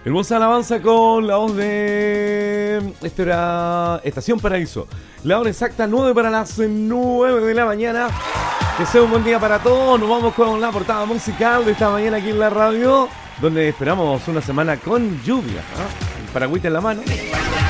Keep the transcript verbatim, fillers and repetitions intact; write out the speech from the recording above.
Hermosa alabanza con la voz de... Esto era Estación Paraíso. La hora exacta, nueve para las nueve de la mañana. Que sea un buen día para todos. Nos vamos con la portada musical de esta mañana aquí en la radio, donde esperamos una semana con lluvia, ¿eh? El paragüita en la mano.